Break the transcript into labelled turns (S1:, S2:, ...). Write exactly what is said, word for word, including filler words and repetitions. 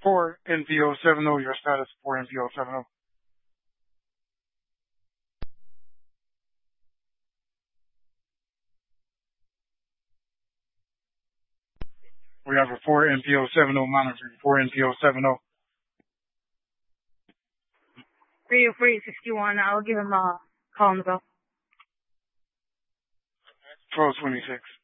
S1: four N P O seven zero, your status four N P O seven zero. We have a four N P O seven zero monitoring, four N P O seven zero.
S2: Radio four eight six one, I'll give him a call on the bell.
S1: twelve twenty-six.